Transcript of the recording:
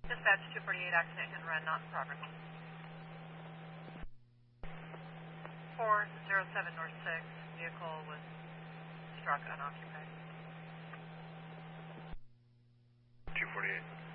Dispatch 248, accident hit and run, not in progress. 407 North 6, vehicle was struck unoccupied. 248.